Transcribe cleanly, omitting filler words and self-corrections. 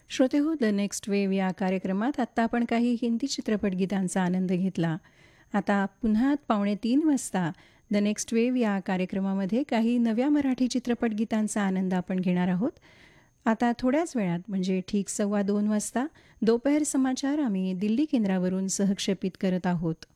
श्रोते हो, the next wave या कार्यक्रमात आत्ता आपण काही हिंदी चित्रपट गीतांचा आनंद घेतला. आता पुन्हा 2:45 वाजता द नेक्स्ट वेव्ह या कार्यक्रमामध्ये काही नव्या मराठी चित्रपट गीतांचा आनंद आपण घेणार आहोत. आता थोड्याच वेळात म्हणजे ठीक 1:15 वाजता दोपहर समाचार आम्ही दिल्ली केंद्रावरून सहक्षेपित करत आहोत.